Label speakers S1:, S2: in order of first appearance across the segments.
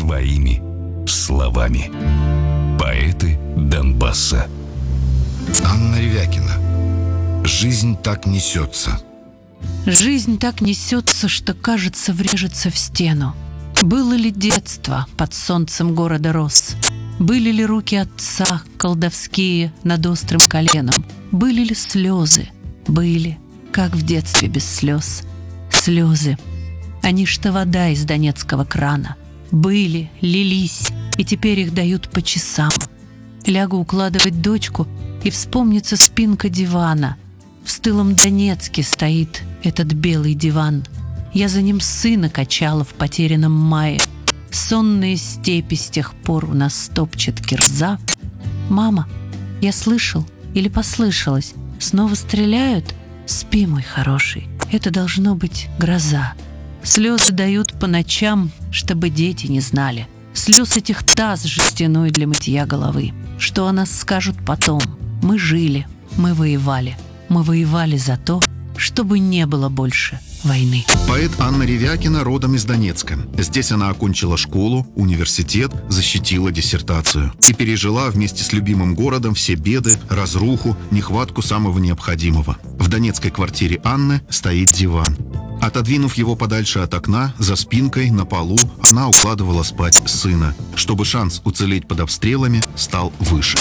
S1: своими словами. Поэты Донбасса.
S2: Анна Ревякина. «Жизнь так несется».
S3: Жизнь так несется, что, кажется, врежется в стену. Было ли детство под солнцем города рос? Были ли руки отца колдовские над острым коленом? Были ли слезы? Были, как в детстве без слез. Слезы, они что вода из донецкого крана. Были, лились, и теперь их дают по часам. Лягу укладывать дочку, и вспомнится спинка дивана. В стылом Донецке стоит этот белый диван. Я за ним сына качала в потерянном мае. Сонные степи с тех пор у нас топчет кирза. «Мама, я слышал или послышалось? Снова стреляют? Спи, мой хороший, это должно быть гроза». Слезы дают по ночам, чтобы дети не знали. Слез этих таз жестяной для мытья головы. Что о нас скажут потом? Мы жили, мы воевали. Мы воевали за то, чтобы не было больше войны.
S2: Поэт Анна Ревякина родом из Донецка. Здесь она окончила школу, университет, защитила диссертацию и пережила вместе с любимым городом все беды, разруху, нехватку самого необходимого. В донецкой квартире Анны стоит диван. Отодвинув его подальше от окна, за спинкой, на полу, она укладывала спать сына, чтобы шанс уцелеть под обстрелами стал выше.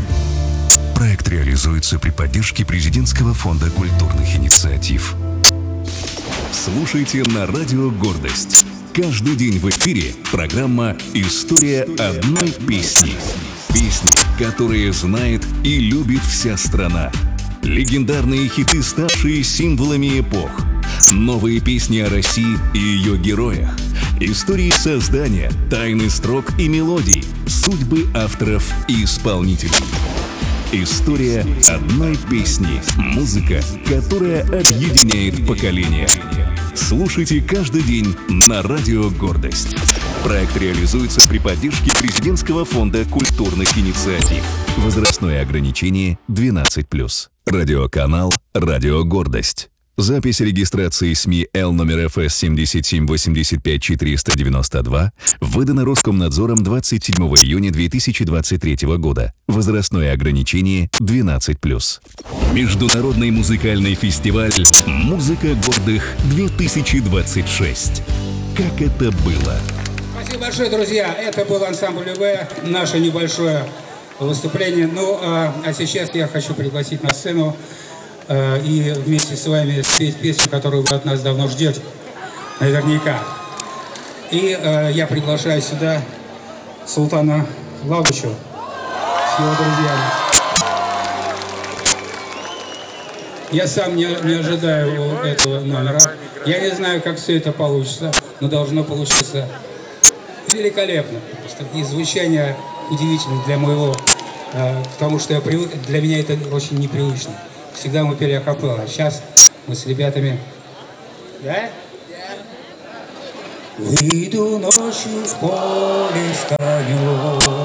S1: Проект реализуется при поддержке Президентского фонда культурных инициатив.
S4: Слушайте на радио «Гордость». Каждый день в эфире программа «История одной песни». Песни, которые знает и любит вся страна. Легендарные хиты, ставшие символами эпох. Новые песни о России и ее героях. Истории создания, тайны строк и мелодий. Судьбы авторов и исполнителей. История одной песни. Музыка, которая объединяет поколения. Слушайте каждый день на радио «Гордость». Проект реализуется при поддержке Президентского фонда культурных инициатив. Возрастное ограничение 12+. Радиоканал «Радио Гордость». Запись регистрации СМИ Л номер ФС 7785492 выдана Роскомнадзором 27 июня 2023 года. Возрастное ограничение 12+. Международный музыкальный фестиваль «Музыка гордых-2026». Как это было?
S5: Спасибо большое, друзья. Это был ансамбль УВ, наше небольшое выступление. Ну, а сейчас я хочу пригласить на сцену и вместе с вами спеть песню, которую вы от нас давно ждете, наверняка. И я приглашаю сюда Султана Лагучева с его друзьями. Я сам не ожидаю этого номера. Я не знаю, как все это получится, но должно получиться великолепно. Просто и звучание удивительное для моего, потому что для меня это очень непривычно. Всегда мы пели акапелла, а сейчас мы с ребятами... Да? Выйду ночью в поле с конем,